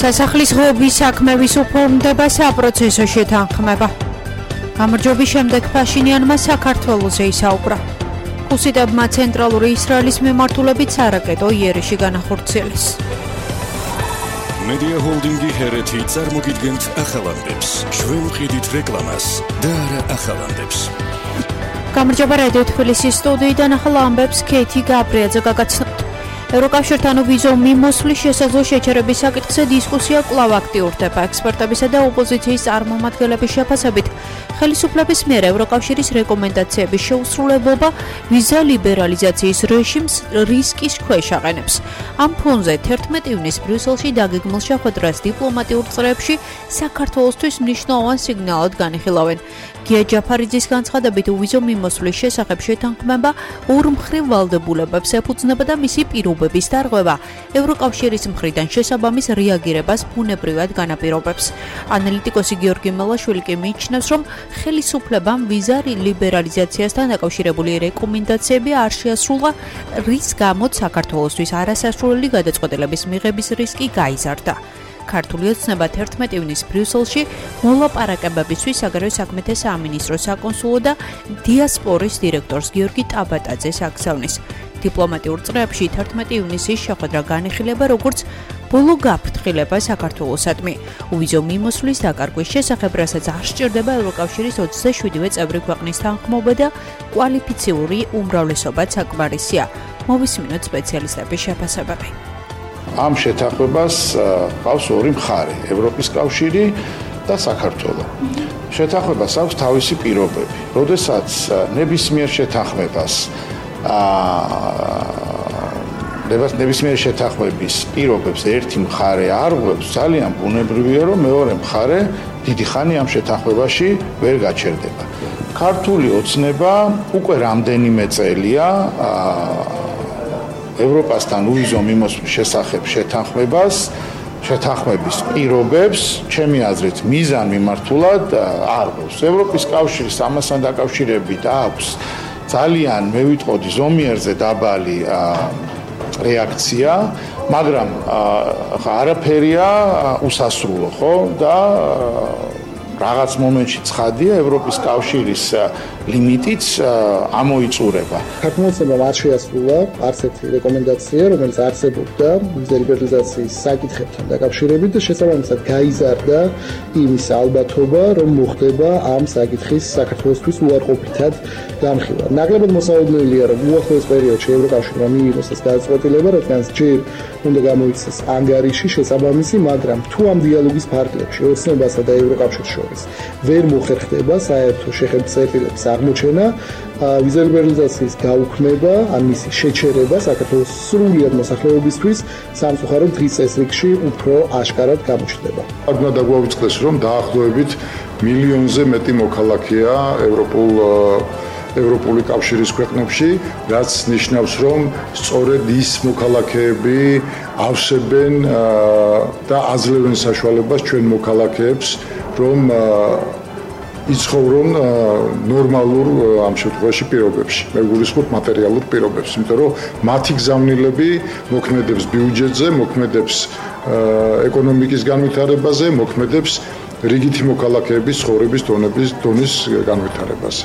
სასახლის ღობის საქმეების უფორმდება საპროცესო შეთანხმება. გამარჯვების შემდეგ ფაშინიანმა საქართველოზე ისაუბრა. ჰუსიტებმა ცენტრალური ისრაელის მიმართულებით სარაკეტო იერიში განახორციელეს. მედია ჰოლდინგი ჰერეთი წარმოგიდგენთ ახალანდებს. ჩვენ ვყიდით რეკლამას და არა ახალანდებს. გამარჯობა რადიო თბილისის სტუდიიდან ახალ ამბებს ქეთი გაბრიაძე გაგაცნობთ. ევროკავშირთან ვიზო მიმოსვლის შესაძლო შეჩერების საკითხზე დისკუსია კვლავ აქტიურდება. ექსპერტებისა და ოპოზიციის წარმომადგენლების შეფასებით ხელისუფლების მიერ ევროკავშირის რეკომენდაციების შეუსრულებლობა ვიზა ლიბერალიზაციის რეჟიმს რისკის ქვეშ აყენებს. ამ ფონზე 11 ივნისს ბრიუსელში დაგეგმილ შეხვედრას დიპლომატიურ წრეებში საქართველოსთვის მნიშვნელოვან სიგნალად განიხილავენ. გია ჯაფარიძის განცხადებით ვიზო მიმოსვლის შესახებ შეთანხმება ორმხრივ ვალდებულებებს ეფუძნება და მისი პირობების დარღვევა ევროკავშირის მხრიდან შესაბამის რეაგირებას ბუნებრივად განაპირობებს. ანალიტიკოსი გიორგი მელაშვილი კი მიიჩნევს, რომ ხელისუფლებამ ვიზა ლიბერალიზაციასთან დაკავშირებული რეკომენდაციები არ შეასრულა, რის გამოც საქართველოსთვის არასასრულელი გადაწყვეტილების მიღების რისკი გაიზარდა. ქართული ოცნება 11 ივნისს ბრიუსელში მოლაპარაკებებისთვის საგარეო საქმეთა სამინისტროს საკონსულო და დიასპორის დირექტორს გიორგი ტაბატაძეს აგზავნის. დიპლომატიურ წრეებში 11 ივნისის შეხვედრა განიხილება როგორც ბოლო გაფრთხილება საქართველოსადმი. უვიზო მიმოსვლის დაკარგვის შესახებ, რასაც არ სჭირდება ევროკავშირის 27-ვე წევრი ქვეყნის თანხმობა და კვალიფიციური უმრავლესობა საკმარისია. მოვისმინოთ სპეციალისტების შეფასებები. ამ შეთანხმებას ყავს ორი მხარე, ევროპის კავშირი და საქართველო. შეთანხმებას აქვს თავისი პირობები. როდესაც ნებისმიერ შეთანხმებას ნებისმიერ შეთანხმების პირობებს ერთი მხარე არღვევს, ძალიან ბუნებრივია, რომ მეორე მხარე დიდი ხანი ამ შეთანხმებაში ვერ გაჩერდება. ქართული ოცნება უკვე რამდენიმე წელია ევროპასთან უვიზო მიმოსვლის შესახებ შეთანხმების პირობებს, ჩემი აზრით, მიზან მიმართულად არღვევს. ევროპის კავშირის ამასთან დაკავშირებით აქვს ძალიან, მე ვიტყოდი, ზომიერზე დაბალი რეაქცია, მაგრამ არაფერია უსასრულო, ხო? და რაღაც მომენტში ცხადია, ევროპის კავშირის ლიმიტიც ამოიწურება. საქართველოსმა არ შეასრულა არც ერთი რეკომენდაცია, რომელიც არსებობდა ვიზა ლიბერალიზაციის საკითხებთან დაკავშირებით და შესაბამისად გაიზარდა იმის ალბათობა, რომ მოხდება ამ საკითხის საქართველოსთვის უარყოფითად განხილვა. ნაკლებად მოსაოდნელია, რომ უახლოეს პერიოდში ევროკავშირმა მიიღოს ეს გადაწყვეტილება, რადგან ჯერ უნდა გამოიცეს ანგარიში შესაბამისი, მაგრამ თუ ამ დიალოგის ფარგლებში ოცნებასა და ევროკავშირს შორის ვერ მოხერხდება საერთო შეხედვების აღმოჩენა, ვიზა ლიბერალიზაციის გაუქმება, ან მისი შეჩერება საქართველოს სრულიად მოსახლეობისთვის სამწუხაროდ დღის წესრიგში უფრო აშკარად გამოჩნდება. უნდა დაგვაუწყდეს, რომ დაახლოებით მილიონზე მეტი მოქალაქეა ევროპული კავშირის ქვეყნებში, რაც ნიშნავს, რომ სწორედ ის მოქალაქეები ავსებენ და აძლევენ საშუალებას ჩვენ მოქალაქეებს, რომ იცხოვრონ ნორმალურ ამ შემთხვევაში პირობებში. მე გულისხმობ მატერიალურ პირობებს, იმიტომ რომ მათი გზავნილები მოქმედებს ბიუჯეტზე, მოქმედებს ეკონომიკის განვითარებაზე, მოქმედებს რიგითი მოქალაქეების ცხოვრების დონის განვითარებაზე.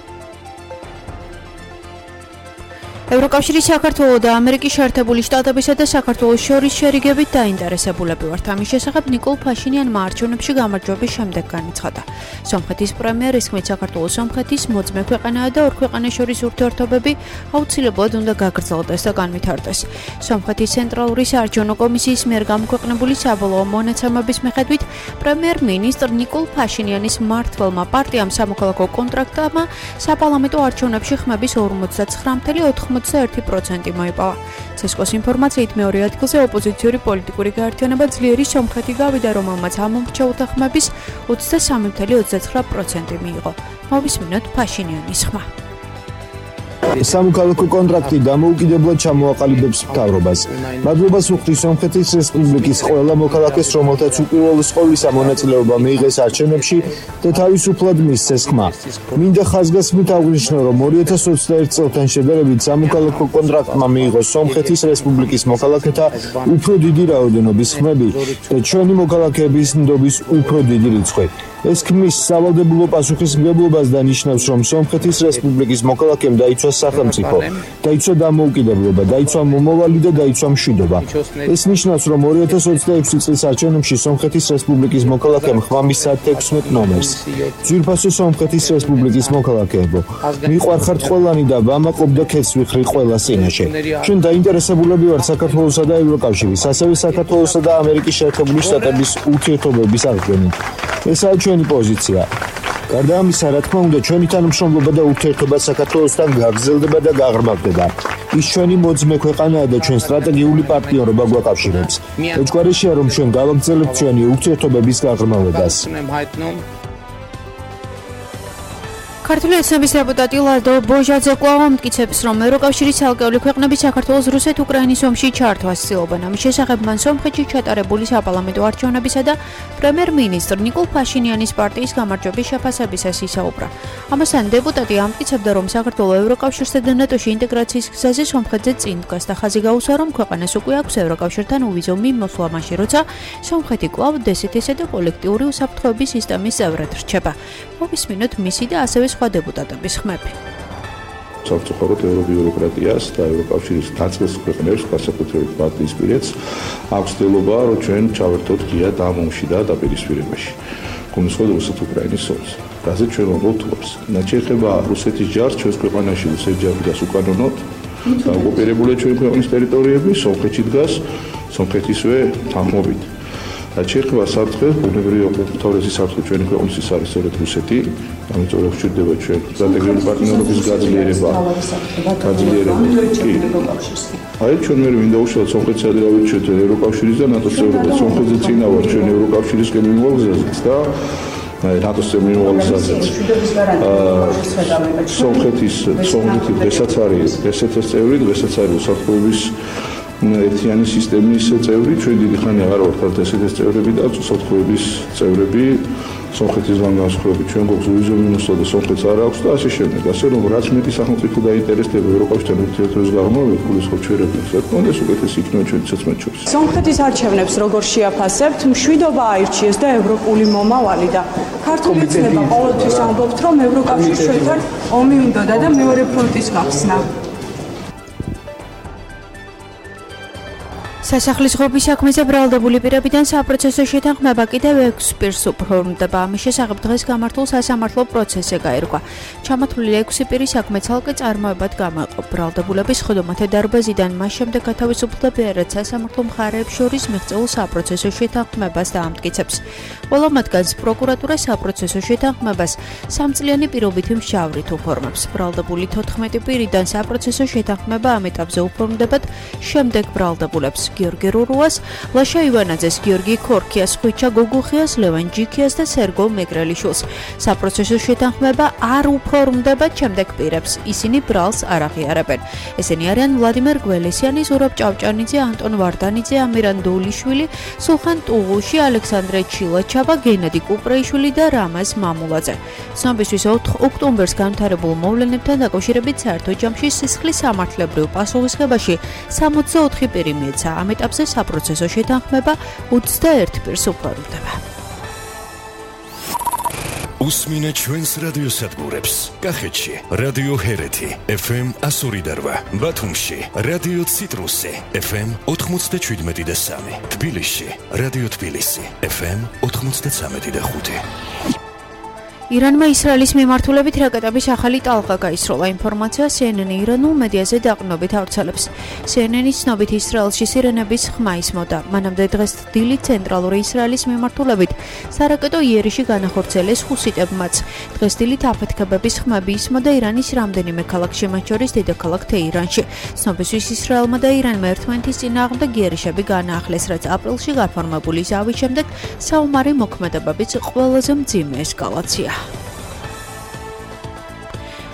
ევროკავშირის საქართველო და ამერიკის შეერთებული შტატებისა და საქართველოს შორის შერიგებით დაინტერესებულები ვართ. ამის შესახებ ნიკოლ ფაშინიანმა არჩევნებში გამარჯვების შემდეგ განაცხადა. სომხეთის პრემიერ ისმით საქართველოს სომხეთის მოწმე ქვეყანაა და ორ ქვეყანას შორის ურთიერთობები აუცილებლად უნდა გაგრძელდეს და განვითარდეს. სომხეთის ცენტრალური საარჩევნო კომისიის მიერ გამოქვეყნებული საბოლოო მონაცემების მიხედვით პრემიერ-მინისტრ ნიკოლ ფაშინიანის მმართველმა პარტიამ სამოქალაქო კონტრაქტმა საპარლამენტო არჩევნებში ხმების 49.91% მოიპოვა. ცესკოს ინფორმაციით მეორე ადგილზე ოპოზიციური პოლიტიკური გაერთიანება ძლიერი სომხეთი გავიდა, რომელმაც ამომრჩეულთა ხმების 23.29% მიიღო. მოვისმინოთ ფაშინიანის ხმა. სამოქალაქო კონტრაქტი დამოუკიდებლად ჩამოაყალიბებს მთავრობას. მადლობას უხდის სომხეთის რესპუბლიკის ყველა მოქალაქეს, რომელთაც უპირველეს ყოვლისა მონაწილეობა მიიღეს არჩევნებში და თავისუფლად მისცეს ხმა. მინდა ხაზგასმით აღვნიშნო, რომ 2021 წელთან შედარებით სამოქალაქო კონტრაქტმა მიიღო სომხეთის რესპუბლიკის მოქალაქეთა უფრო დიდი რაოდენობის ხმები და ჩვენი მოქალაქეების ნდობის უფრო დიდი რიცხვი. ეს ქმნის სავალდებულო პასუხისმგებლობას და ნიშნავს, რომ სომხეთის რესპუბლიკის მოქალაქემ დაიცვა სახელმწიფო, დაიცვა დამოუკიდებლობა, დაიცვა მომავალი და დაიცვა მშვიდობა. ეს ნიშნავს, რომ 2026 წლის არჩევნებში სომხეთის რესპუბლიკის მოქალაქემ ხმა მისცა 16 ნომერს. ძვირფასო სომხეთის რესპუბლიკის მოქალაქეებო, მიყვარხართ ყველანი და ვამაყობ და ქეთს ვიხრი ყველას წინაშე. ჩვენ დაინტერესებულები ვართ საქართველოსა და ევროკავშირის, ასევე საქართველოსა და ამერიკის შეერთებული შტატების ურთიერთობების აღდგენით. ესაა ჩვენი პოზიცია. გარდა ამისა, რა თქმა უნდა, ჩვენი თანამშრომლობა და ურთიერთობა საქართველოსთან გაგრძელდება და გაღრმავდება. ის ჩვენი მოძმე ქვეყანაა და ჩვენ სტრატეგიული პარტნიორობა გვაკავშირებს. ეჭვგარეშეა, რომ ჩვენ გავაგრძელებთ ჩვენი ურთიერთობების გაღრმავებას. ქართული ოცნების დეპუტატი ლადო ბოჟაძე კვლავ ამტკიცებს, რომ ევროკავშირის ცალკეული ქვეყნები საქართველოს რუსეთ-უკრაინის ომში ჩართვას ცდილობენ. ამის შესახებ მან სომხეთში ჩატარებული საპარლამენტო არჩევნებისა და პრემიერ-მინისტრ ნიკოლ ფაშინიანის პარტიის გამარჯვების შეფასებისას ისაუბრა. ამასთან დეპუტატი ამტკიცებდა, რომ საქართველო ევროკავშირსა და ნატოში ინტეგრაციის გზაზე სომხეთზე წინ დგას და ხაზი გაუსვა, რომ ქვეყანას უკვე აქვს ევროკავშირთან უვიზო მიმოსვლა მაშინ, როცა სომხეთი კვლავ DST-სა და კოლექტიური უსაფრთხოების სისტემის წევრად რჩება. მოვისმინოთ მისი და ასევე სხვა დეპუტატების ხმები. სამწუხაროდ ევრობიუროკრატიას და ევროკავშირის ნაწილ ქვეყნებს, განსაკუთრებით ბალტიისპირეთს, აქვს ცდილობა, რომ ჩვენ ჩავერთოთ გია ამ ომში და დაპირისპირებაში. გულისხმობ რუსეთ-უკრაინის ომს. რაზე ჩვენ ვამბობთ თავს. ნაჩერხება რუსეთის ჯარს ჩვენს ქვეყანაში რუსეთ ჯარს უკანონოდ და ოკუპირებულია ჩვენი ქვეყნის ტერიტორიები, სომხეთში დგას სომხეთისვე თანხმობით. ჩერხება საფრთხეს, ბუნებრივი ოპორტუნიტეტის საფრთხე ჩვენი ქვეყნისთვის არის სწორედ რუსეთი, ამიტომ გვჭირდება ჩვენ სტრატეგიული პარტნიორობის გაძლიერება. აი ჩვენ მე მინდა უშუალოდ სომხეთს გადავიჩეთ ევროკავშირის და ნატოს წევრობა. სომხეთზე წინა ვარ ჩვენ ევროკავშირისკენ მიმოგვზაზეთ და ნატოს წევრი მიმოგვზაზეთ. სომხეთის დღესაც არის DST-ის წევრი, დღესაც არის უსაფრთხოების ერთიანი სისტემის წევრი, ჩვენ დიდი ხანი აღარ ვართ DST-ის წევრები და უსაფრთხოების წევრები, სომხეთის განსხვავებით ჩვენ გვაქვს უვიზო მიმოსვლა და სომხეთს არ აქვს და ასე შემდეგ. ასე რომ რაც მეტი სახელმწიფო დაინტერესდება ევროკავშირთან ურთიერთობის გაღრმავებით, გულისხმობ ჩვენებს, საკმაოდ უკეთესი იქნება ჩვენი ცოცხლად შორის. სომხეთის არჩევნებს როგორ შეაფასებთ? მშვიდობა აირჩიეს და ევროპული მომავალი და ქართული ოცნება ყოველთვის ამბობთ, რომ ევროკავშირს ჩვენთან ომი უნდოდა და მეორე ფრონტის გახსნა. სასახლის ღობის საქმეზე ბრალდებული პირებიდან საპროცესო შეთანხმება კიდევ 6 პირს უფორმდება. ამის შესახებ დღეს გამართულ სასამართლო პროცესზე გაირკვა. ჩამოთვლილი 6 პირის საქმე ცალკე წარმოებად გამოიყო. ბრალდებულების ხდომათა დარბაზიდან მას შემდეგ გათავისუფლდა ბერად სასამართლო მხარეებს შორის მიღწეულ საპროცესო შეთანხმებას დაამტკიცებს. ყველა მათგანს პროკურატურა საპროცესო შეთანხმებას 3 წლიანი პირობითი მსჯავრით უფორმებს. ბრალდებული 14 პირიდან საპროცესო შეთანხმება ამ ეტაპზე უფორმდებათ შემდეგ ბრალდებულებს. გიორგი რურუას, ლაშა ივანაძეს, გიორგი ქორქიას, ხვიჩა გოგუხიას, ლევან ჯიქიას და სერგო მეგრელიშვილს. საპროცესო შეთანხმება არ უფორმდება შემდეგ პირებს. ისინი ბრალს არ აღიარებენ. ესენი არიან ვლადიმერ გველესიანი, ზურაბ ჭავჭანიძე, ანტონ ვარდანიძე, ამირან დოულიშვილი, სულხან ტუღუში, ალექსანდრე ჩილაჩაბა, გენადი კუპრეიშვილი და რამაზ მამულაძე. ცნობისთვის ოქტომბერს განვითარებულ მოვლენებთან დაკავშირებით საერთო ჯამში სისხლის სამართლებრივ პასუხისმგებაში 64 პირი მიეცა. ამ ეტაპზე საპროცესო შეთანხმება 21 პირს უფორმდება. უსმინე ჩვენს რადიოსადგურებს. კახეთში რადიო ჰერეთი FM 102.8, ბათუმში რადიო ციტრუსი FM 97.3, თბილისში რადიო თბილისი FM 93.5. ირანმა ისრაელის მიმართულებით რაკეტების ახალი ტალღა გაისროლა. ინფორმაცია CNN ირანულ მედიაზე დაყრდნობით ავრცელებს. CNN-ის ცნობით ისრაელში სირენების ხმა ისმოდა. მანამდე დღეს დილით ცენტრალური ისრაელის მიმართულებით სარაკეტო იერიში განახორციელეს ჰუსიტებმაც. დღეს დილით აფეთქებების ხმები ისმოდა ირანის რამდენიმე ქალაქში, მათ შორის დედაქალაქ თეირანში. ცნობისთვის ისრაელმა და ირანმა ერთმანეთის წინააღმდეგ იერიშები განაახლეს, რაც აპრილში გაფორმებული ზავის შემდეგ საომარი მოქმედებების ყველაზე მძიმე ესკალაცია.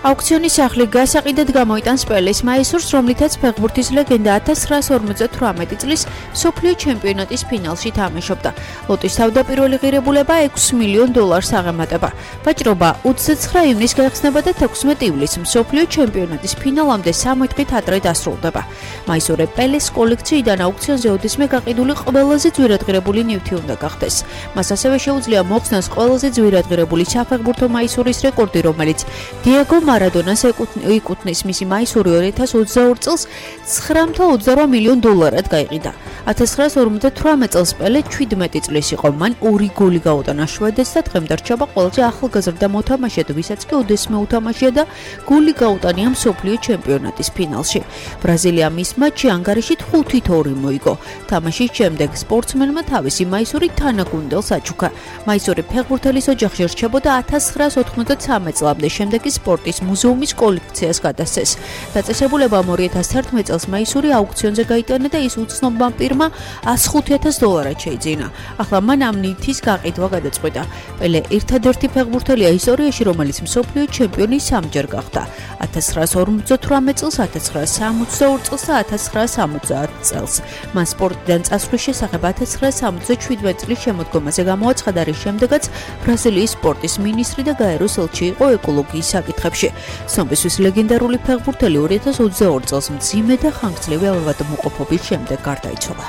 აუქციონის სახლი გასაყიდად გამოიტანს პელეს მაისურს, რომლითაც ფეხბურთის ლეგენდა 1958 წლის მსოფლიო ჩემპიონატის ფინალში თამაშობდა. ლოტის თავდაპირველი ღირებულება $6 მილიონ აღემატება. ვაჭრობა 29 ივნისს გაიხსნება და 16 ივლისს მსოფლიო ჩემპიონატის ფინალამდე 3 დღით ადრე დასრულდება. მაისურე პელეს კოლექციიდან აუქციონზე ოდესმე გაყიდული ყველაზე ძვირადღირებული ნივთი უნდა გახდეს. მას ასევე შეუძლია მოხსნას ყველაზე ძვირადღირებული საფეხბურთო მაისურის რეკორდი, რომელიც დიეგო მარადონას ეკუთვნის. მისი მაისური 2022 წელს $9.28 მილიონ გაიყიდა. 1958 წელს პელე 17 წლის იყო. მან 2 გოლი გაუტანა შვედეთს და დღემდე რჩება ყველაზე ახალგაზრდა მოთამაშედ, ვისაც კი ოდესმე უთამაშია და გოლი გაუტანია მსოფლიო ჩემპიონატის ფინალში. ბრაზილიამ მის მატჩში ანგარიში 5-2 მოიგო. თამაშის შემდეგ სპორტსმენმა თავისი მაისური თანაგუნდელს აჩუქა. მაისური ფეხბურთელის ოჯახში რჩებოდა 1993 წლამდე, შემდეგ კი სპორტის მუზეუმის კოლექციას გადასცეს. დაწესებულებამ 2011 წელს მაისური აუქციონზე გაიტანა და ის უცნობმა პირმა $105,000 შეიძინა. ახლა მან ამ ნივთის გაყიდვა გადაწყვიტა. პელე ერთადერთი ფეხბურთელია ისტორიაში, რომელიც მსოფლიო ჩემპიონი 3-ჯერ გახდა. 1958 წელს, 1962 წელს და 1970 წელს. მან სპორტიდან წასვლის შესახებ 1977 წლის შემოდგომაზე გამოაცხადა, რის შემდეგაც ბრაზილიის სპორტის მინისტრი და გაეროს ელჩი იყო ეკოლოგიის საკითხებში. ცნობისთვის ლეგენდარული ფეხბურთელი 2022 წელს მძიმე და ხანგრძლივი ავადმყოფობის შემდეგ გარდაიცვალა.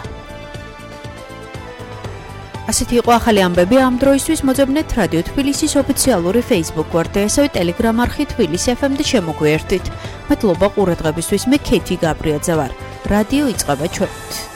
ასეთი იყო ახალი ამბები ამ დროისთვის. მოძებნეთ რადიო თბილისის ოფიციალური Facebook გვერდი, ასევე Telegram არხი თბილისი FM და შემოგვიერთდით. მადლობა ყურადღებისთვის. მე ქეთი გაბრიაძე ვარ. რადიო იწყება ჩვენით.